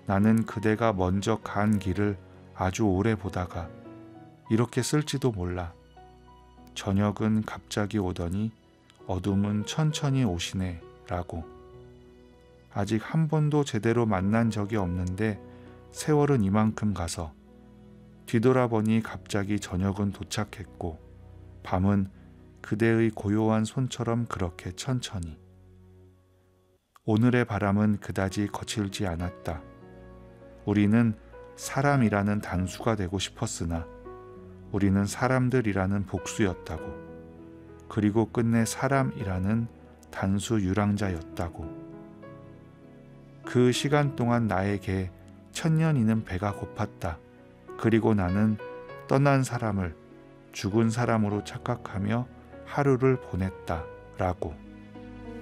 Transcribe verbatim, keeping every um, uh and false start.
나는 그대가 먼저 간 길을 아주 오래 보다가 이렇게 쓸지도 몰라. 저녁은 갑자기 오더니 어둠은 천천히 오시네 라고. 아직 한 번도 제대로 만난 적이 없는데 세월은 이만큼 가서 뒤돌아보니 갑자기 저녁은 도착했고 밤은 그대의 고요한 손처럼 그렇게 천천히. 오늘의 바람은 그다지 거칠지 않았다. 우리는 사람이라는 단수가 되고 싶었으나 우리는 사람들이라는 복수였다고. 그리고 끝내 사람이라는 단수 유랑자였다고. 그 시간 동안 나에게 천년이는 배가 고팠다. 그리고 나는 떠난 사람을 죽은 사람으로 착각하며 하루를 보냈다 라고.